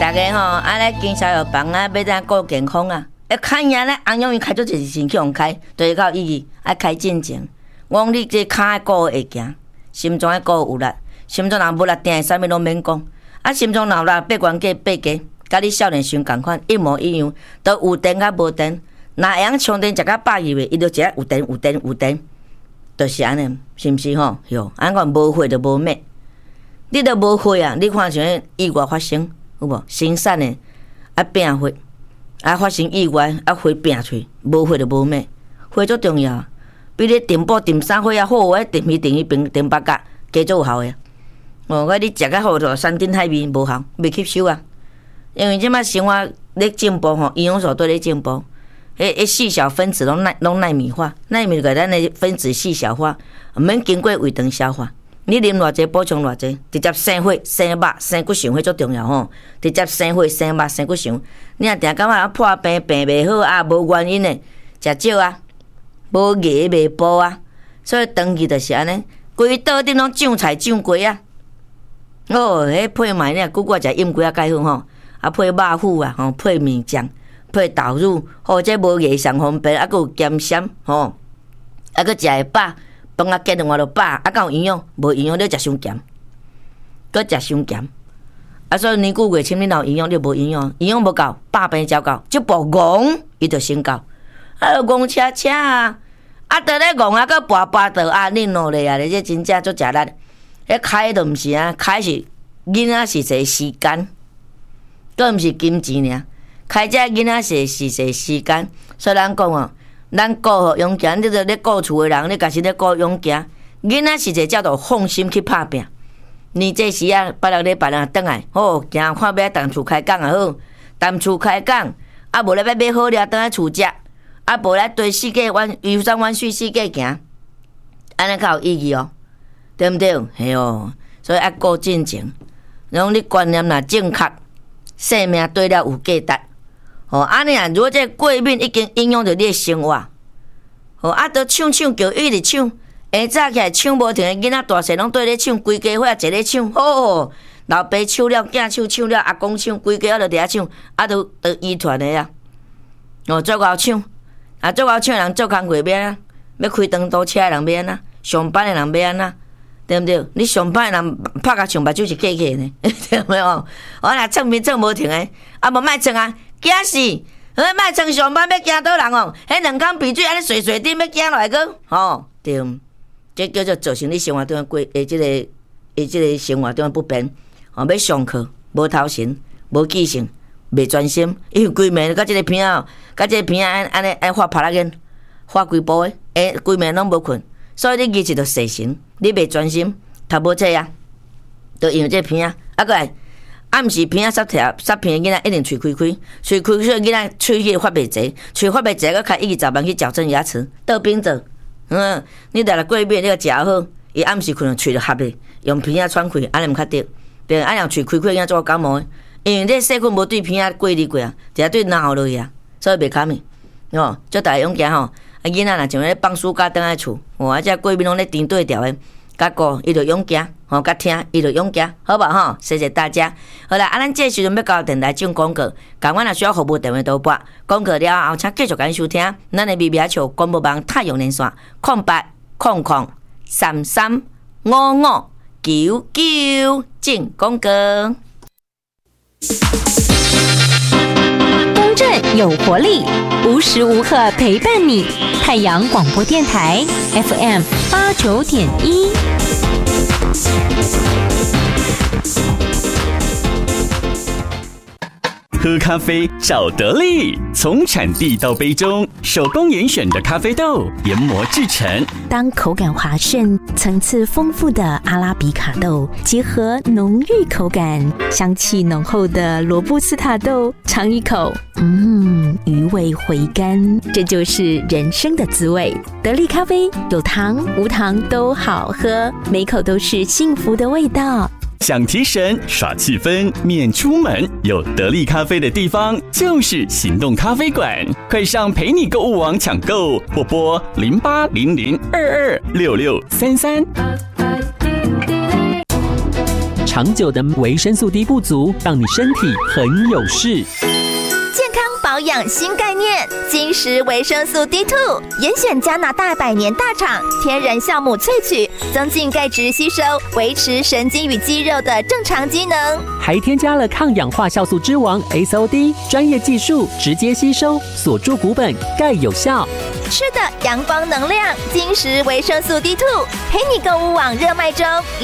个吼，安尼经销药房啊，要怎顾健康啊？开牙咧，红永远开做一先去用开，对较有意义，爱开进前。我讲你这骹爱顾会行，心脏爱顾有力，心脏若无力定，啥物拢免讲。啊，心脏若有力，八关过八家，甲你少年时共款，一模一样，都有电甲无电。若会晓充电食到100个，伊就食有电，就是安尼，是毋是吼？哟，安讲无血就无灭，你都无血啊！你看像意外发生有无？生产的啊病血，啊发生意外啊血病出，无血就无灭，血足重要。比你订补订啥货啊好，我订鱼订八角加做有效的。我你食较好就山珍海味无效，袂吸收啊。因为即摆生活咧进步吼，营养素都咧进步，细小分子拢奈米化，奈米个咱的分子细小化，毋免经过胃肠消化。你啉偌济补充偌济，直接生血、生肉、生骨髓，最重要吼。直接生血、生肉、生骨髓。你若定感觉破病袂好啊，无原因的，食少啊。无牙袂补啊，所以长期就是安尼，规桌顶拢酱菜酱鸡啊。哦，迄配买呢，久久食饮鸡啊解好吼，啊配肉腐啊，吼配面酱，配豆乳，或者无牙上方便，啊佫有咸鲜吼，啊佫食会饱，饭啊加2碗就饱，啊敢有营养？无营养你食伤咸，佫食伤咸。啊，所以年久月深，你若有营养，你无营养，营养无够，百病照够，这部戆伊就先到。啊，戆车啊！啊，倒咧戆啊，搁跋倒啊，恁落咧啊！这真正足食力。迄开都毋是啊，开是囡仔是一个时间，佫毋是金钱尔。开这囡仔是一个时间，所以咱讲哦，咱顾好勇行，你着咧顾厝诶人，你家己咧顾勇行。囡仔是一个叫做放心去拍拼。你这时啊，别人转来，好行看要淡厝开讲也好，淡厝开讲，啊无咧要买好料倒来厝食。啊，无来对世界游山玩水世界行，安尼较有意义哦，对毋对？嘿哦，所以爱顾进前，然后你观念若正确，生命对了有价值。哦，安尼啊，如果这过敏已经影响着你的生活，哦，啊，都抢叫一直抢，下早起来抢无停的囡仔大细拢对咧抢，规家伙坐咧抢，哦，老爸抢了，囝抢了，阿公抢，规家伙就伫遐抢，啊，都遗传的啊，哦，最后抢。啊，做我抢人做工课要安怎？要开长途车的人要安怎？上班的人要安怎？对毋对？你上班的人拍甲上目睭是假假呢？对没有？我若蹭面蹭无停的，啊无莫蹭啊，惊死！莫蹭上班要惊倒人哦？迄2工鼻水安尼碎碎滴要惊落来个？吼，对，这叫做造成你生活中过即个生活中不便。哦，要上课无头神，无记性。袂专心，因为规暝甲即个片仔，甲即个片仔安尼爱发拍啦紧，发规部诶，规暝拢无困，所以你日子就失神，你袂专心，读无册啊，就因为即个片仔，啊个来，暗时片仔塞片囡仔一定喙开，所以囡仔喙去发袂济，喙发袂济，佮开120万去矫正牙齿，倒冰做，你若过敏，你个食好，伊暗时困喙就合咧，用片仔喘气，安尼毋较对，对，安让喙开囡仔做感冒。因为你细菌无对鼻仔过滤过啊，直接对脑落去啊，所以袂卡咪哦。做大勇行吼，啊囡仔若像咧放暑假倒来厝，啊遮过敏拢咧甜对调诶，甲顾伊就勇行，吼甲听伊就勇行，好吧吼？谢谢大家。好啦，啊咱这时阵要到电台进广告，港阮若需要服务电话都拨，广告了后请继续甲收听，咱的微微笑广播网太阳连线0800335599进广告。 公正有活力，无时无刻陪伴你。太阳广播电台 FM89.1。 喝咖啡找得力，从产地到杯中，手工严选的咖啡豆研磨制成。 当口感滑顺、层次丰富的阿拉比卡豆结合浓郁口感、香气浓厚的罗布斯塔豆，尝一口，余味回甘，这就是人生的滋味。得力咖啡有糖无糖都好喝，每口都是幸福的味道。 想提神耍气氛免出门，有得力咖啡的地方就是行动咖啡馆，快上陪你购物网抢购，或拨0800226633。 长久的维生素 D 不足，让你身体很有事。 健康保养新概念，金石维生素 D2， 严选加拿大100年大厂天然酵母萃取，增进钙质吸收，维持神经与肌肉的正常机能， 还添加了抗氧化酵素之王 SOD， 专业技术直接吸收，锁住骨本，钙有效。 吃的阳光能量，金石维生素 D2， 陪你购物网热卖中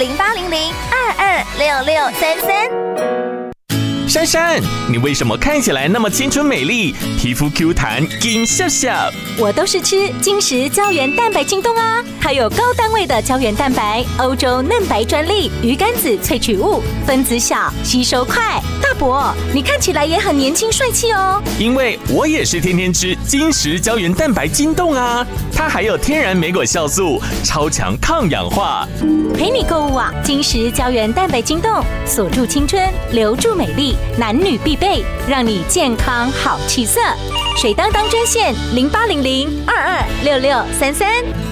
，0800-226633。 珊珊，你为什么看起来那么清纯美丽，皮肤 Q 弹，金笑笑？ 我都是吃金石胶原蛋白晶冻啊，它有高单位的胶原蛋白，欧洲嫩白专利，鱼肝子萃取物，分子小，吸收快。大伯，你看起来也很年轻帅气哦。 因为我也是天天吃金石胶原蛋白晶冻啊，它还有天然莓果酵素，超强抗氧化。 陪你购物网，金石胶原蛋白晶冻，锁住青春，留住美丽，男女必备，让你健康好气色。水当当专线0800-226633。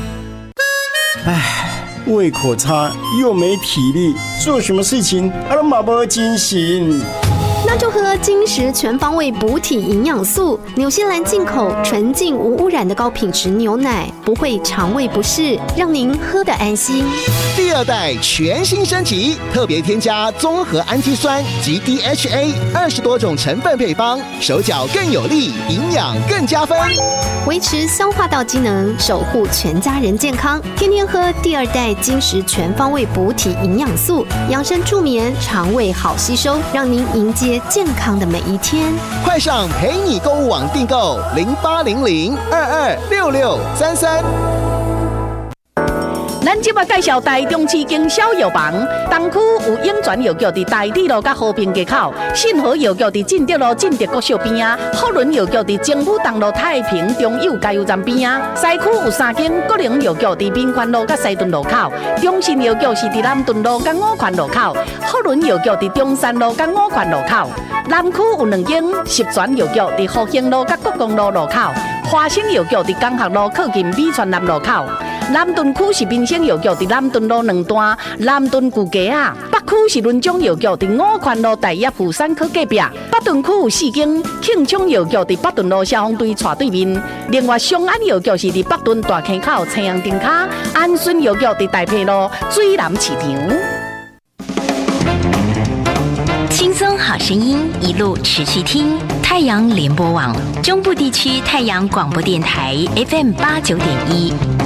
胃口差又没体力，做什么事情都没精神。 那就喝金石全方位补体营养素，纽西兰进口纯净无污染的高品质牛奶，不会肠胃不适，让您喝得安心。 第二代全新升级，特别添加综合氨基酸及 DHA20多种成分配方，手脚更有力，营养更加分， 维持消化道机能，守护全家人健康。天天喝第二代金石全方位补体营养素，养生助眠，肠胃好吸收，让您迎接健康的每一天。 快上陪你购物网订购0800-226633。 咱今麦介绍台中市经销药房，东区有永泉药局伫台铁路甲和平街口，信和药局伫进德路进德国小边啊，福伦药局伫政府东路太平中幼加油站边啊，西区有3间国营药局伫民权路甲西屯路口，中信药局是伫南屯路甲五权路口，福伦药局伫中山路甲五权路口，南区有2间十全药局伫复兴路甲国公路路口，华兴药局伫江学路靠近美泉南路口。南屯区是民生药局伫南屯路2段南屯旧街啊，北区是伦中药局伫五权路大业富山科隔壁，北屯区有4间庆昌药局伫北屯路消防队斜对面，另外松安药局是伫北屯大坑口青阳灯卡，安顺药局伫大坪路水南市场。 轻松好声音，一路持续听。太阳联播网中部地区太阳广播电台 FM89.1。